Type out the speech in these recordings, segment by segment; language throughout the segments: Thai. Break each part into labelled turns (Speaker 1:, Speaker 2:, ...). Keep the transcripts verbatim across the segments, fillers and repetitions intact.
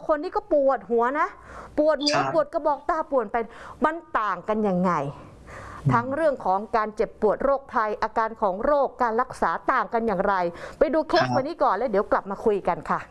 Speaker 1: คนนี่ก็ปวดหัวนะปวดหัวปวดกระบอกตาปวดไปมันต่างกันยังไงทั้งเรื่องของการเจ็บปวดโรคภัยอาการของโรคการรักษาต่างกันอย่างไรไปดูเคสวันนี้ก่อนแล้วเดี๋ยวกลับมาคุยกันค่ะ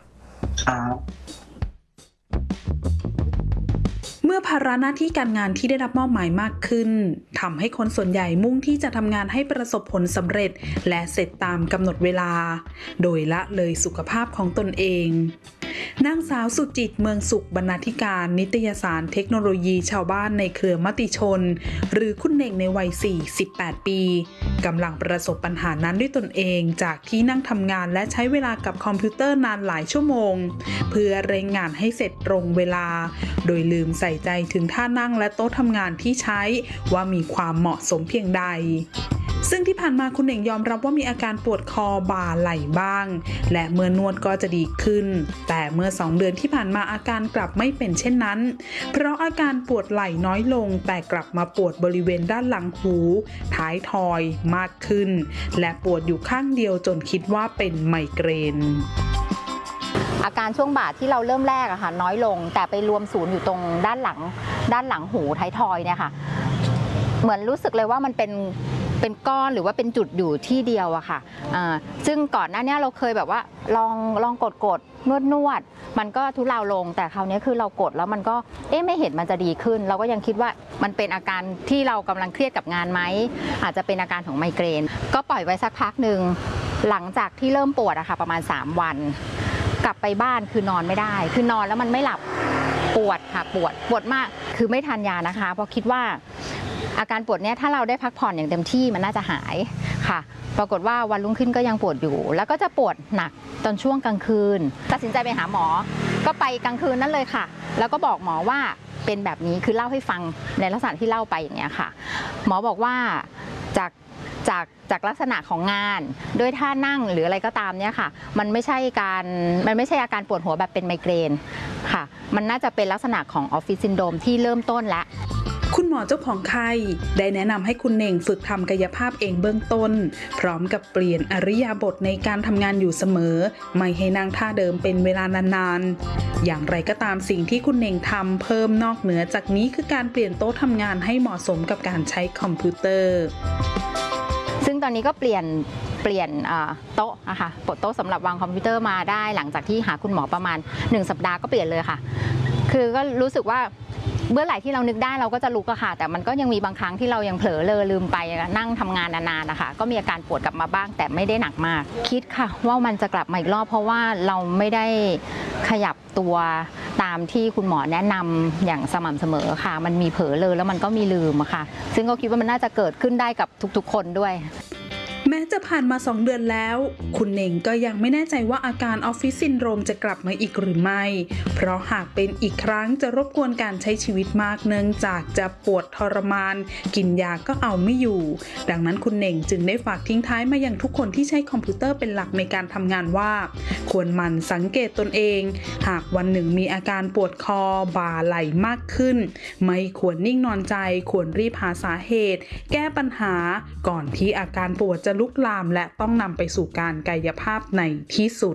Speaker 2: เมื่อภาระหน้าที่การงานที่ได้รับมอบหมายมากขึ้นทำให้คนส่วนใหญ่มุ่งที่จะทำงานให้ประสบผลสำเร็จและเสร็จตามกำหนดเวลาโดยละเลยสุขภาพของตนเองนางสาวสุจิตเมืองสุขบรรณาธิการนิตยสารเทคโนโลยีชาวบ้านในเครือมติชนหรือคุณเน่งในวัยสี่สิบแปดปีกำลังประสบปัญหานั้นด้วยตนเองจากที่นั่งทำงานและใช้เวลากับคอมพิวเตอร์นานหลายชั่วโมงเพื่อเร่งงานให้เสร็จตรงเวลาโดยลืมใส่ใจถึงท่านั่งและโต๊ะทำงานที่ใช้ว่ามีความเหมาะสมเพียงใดซึ่งที่ผ่านมาคุณเน่งยอมรับว่ามีอาการปวดคอบ่าไหล่บ้างและเมื่อนวดก็จะดีขึ้นแต่เมื่อสองเดือนที่ผ่านมาอาการกลับไม่เป็นเช่นนั้นเพราะอาการปวดไหล่น้อยลงแต่กลับมาปวดบริเวณด้านหลังหูท้ายทอยมากขึ้นและปวดอยู่ข้างเดียวจนคิดว่าเป็นไมเกรน
Speaker 3: อาการช่วงบ่าที่เราเริ่มแรกอะค่ะน้อยลงแต่ไปรวมศูนย์อยู่ตรงด้านหลังด้านหลังหูท้ายทอยเนี่ยค่ะเหมือนรู้สึกเลยว่ามันเป็นเป็นก้อนหรือว่าเป็นจุดอยู่ที่เดียวอะค่ะซึ่งก่อนหน้านี้เราเคยแบบว่าลองลองกดกดนวดนวดมันก็ทุเลาลงแต่คราวนี้คือเรากดแล้วมันก็เอ๊ะไม่เห็นมันจะดีขึ้นเราก็ยังคิดว่ามันเป็นอาการที่เรากำลังเครียดกับงานไหมอาจจะเป็นอาการของไมเกรนก็ปล่อยไว้สักพักหนึ่งหลังจากที่เริ่มปวดอะค่ะประมาณสามวันกลับไปบ้านคือนอนไม่ได้คือนอนแล้วมันไม่หลับปวดค่ะปวดปวดมากคือไม่ทานยานะคะเพราะคิดว่าอาการปวดเนี้ยถ้าเราได้พักผ่อนอย่างเต็มที่มันน่าจะหายค่ะปรากฏว่าวันรุ่งขึ้นก็ยังปวดอยู่แล้วก็จะปวดหนักตอนช่วงกลางคืนตัดสินใจไปหาหมอก็ไปกลางคืนนั่นเลยค่ะแล้วก็บอกหมอว่าเป็นแบบนี้คือเล่าให้ฟังในลักษณะที่เล่าไปอย่างเงี้ยค่ะหมอบอกว่าจากจากจากลักษณะของงานด้วยท่านั่งหรืออะไรก็ตามเนี่ยค่ะมันไม่ใช่การมันไม่ใช่อาการปวดหัวแบบเป็นไมเกรนค่ะมันน่าจะเป็นลักษณะของออฟฟิศซินโดรมที่เริ่มต้นแล้ว
Speaker 2: คุณหมอเจ้าของไข้ได้แนะนำให้คุณเน่งฝึกทำกายภาพเองเบื้องต้นพร้อมกับเปลี่ยนอิริยาบถในการทำงานอยู่เสมอไม่ให้นั่งท่าเดิมเป็นเวลานานๆอย่างไรก็ตามสิ่งที่คุณเน่งทำเพิ่มนอกเหนือจากนี้คือการเปลี่ยนโต๊ะทำงานให้เหมาะสมกับการใช้คอมพิวเตอร์
Speaker 3: ซึ่งตอนนี้ก็เปลี่ยนเปลี่ยนโต๊ะนะคะปลดโต๊ะสำหรับวางคอมพิวเตอร์มาได้หลังจากที่หาคุณหมอประมาณหนึ่งสัปดาห์ก็เปลี่ยนเลยค่ะคือก็รู้สึกว่าเมื่อไหร่ที่เรานึกได้เราก็จะลุกอะค่ะแต่มันก็ยังมีบางครั้งที่เรายังเผลอเลอลืมไปนั่งทำงานนานๆนะคะก็มีอาการปวดกลับมาบ้างแต่ไม่ได้หนักมากคิดค่ะว่ามันจะกลับมาอีกรอบเพราะว่าเราไม่ได้ขยับตัวตามที่คุณหมอแนะนำอย่างสม่ำเสมอค่ะมันมีเผลอเลอแล้วมันก็มีลืมอะค่ะซึ่งก็คิดว่ามันน่าจะเกิดขึ้นได้กับทุกๆคนด้วย
Speaker 2: แม้จะผ่านมาสองเดือนแล้วคุณเน่งก็ยังไม่แน่ใจว่าอาการออฟฟิศซินโดรมจะกลับมาอีกหรือไม่เพราะหากเป็นอีกครั้งจะรบกวนการใช้ชีวิตมากเนื่องจากจะปวดทรมานกินยาก็เอาไม่อยู่ดังนั้นคุณเน่งจึงได้ฝากทิ้งท้ายมายังทุกคนที่ใช้คอมพิวเตอร์เป็นหลักในการทำงานว่าควรหมั่นสังเกตตนเองหากวันหนึ่งมีอาการปวดคอบ่าไหล่มากขึ้นไม่ควรนิ่งนอนใจควรรีบหาสาเหตุแก้ปัญหาก่อนที่อาการปวดจะลุกลามและต้องนำไปสู่การกายภาพในที่สุด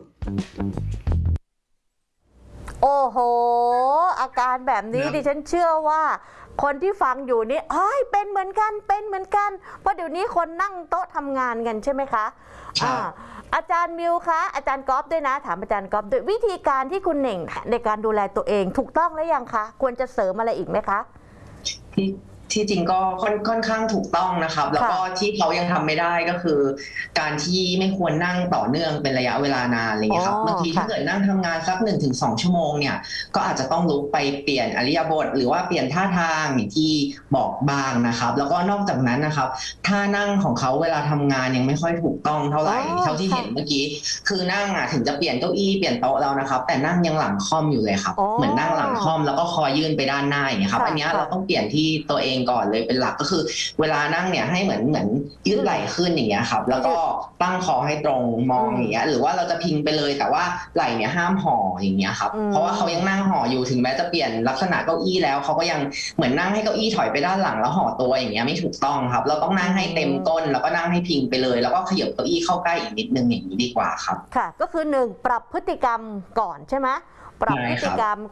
Speaker 1: โอ้โหอาการแบบนี้ดิฉันเชื่อว่าคนที่ฟังอยู่นี่เอ้ยเป็นเหมือนกันเป็นเหมือนกันเพราะเดี๋ยวนี้คนนั่งโต๊ะทำงานกันใช่ไหมคะอ่าอาจารย์มิวคะอาจารย์ก๊อฟด้วยนะถามอาจารย์ก๊อฟด้วยวิธีการที่คุณเน่งในการดูแลตัวเองถูกต้องหรือยังคะควรจะเสริมอะไรอีกไหมคะ
Speaker 4: ที่ที่จริงก็ค่อนค่อนข้างถูกต้องนะครับแล้วก็ที่เขายังทำไม่ได้ก็คือการที่ไม่ควรนั่งต่อเนื่องเป็นระยะเวลานานอะไรเงี้ยครับบางทีถ้าเกิดนั่งทำงานสักหนึ่งถึงสองชั่วโมงเนี่ยก็อาจจะต้องลุกไปเปลี่ยนอิริยาบถหรือว่าเปลี่ยนท่าทางอย่างที่บอกบ้างนะครับแล้วก็นอกจากนั้นนะครับท่านั่งของเขาเวลาทำงานยังไม่ค่อยถูกต้องเท่าไหร่เท่าที่เห็นเมื่อกี้คือนั่งอ่ะถึงจะเปลี่ยนเก้าอี้เปลี่ยนโต๊ะแล้วนะครับแต่นั่งยังหลังค่อมอยู่เลยครับเหมือนนั่งหลังค่อมแล้วก็คอยื่นไปด้านหน้าอย่างเงี้ยครับอันนี้เราต้องเปลี่ยนที่ตัวเองก่อนเลยเป็นหลักก็คือเวลานั่งเนี่ยให้เหมือนเหมือนยืดไหล่ขึ้นอย่างเงี้ยครับแล้วก็ตั้งคอให้ตรงมองอย่างเงี้ยหรือว่าเราจะพิงไปเลยแต่ว่าไหล่เนี่ยห้ามห่ออย่างเงี้ยครับเพราะว่าเขายังนั่งห่ออยู่ถึงแม้จะเปลี่ยนลักษณะเก้าอี้แล้วเขาก็ยังเหมือนนั่งให้เก้าอี้ถอยไปด้านหลังแล้วห่อตัวอย่างเงี้ยไม่ถูกต้องครับเราต้องนั่งให้เต็มก้นแล้วก็นั่งให้พิงไปเลยแล้วก็ขยับเก้าอี้เข้าใกล้อีกนิดนึงอย่างนี้ดีกว่าครับ
Speaker 1: ค่ะก็คือหนึ่งปรับพฤติกรรมก่อนใช่ไหมปรับพฤติกรรม